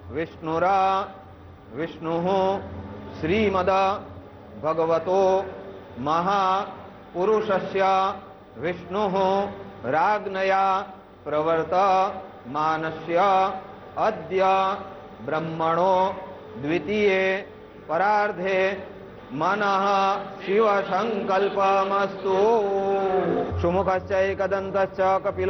विष्णुरा विष्णुः श्रीमद भगवतो महापुरुषस्य विष्णुः राज्ञया प्रवर्तमानस्य अद्य ब्रह्मणो द्वितीये परार्धे मनः शिव संकल्पमस्तु। सुमुखश्च एकदन्तश्च कपिलो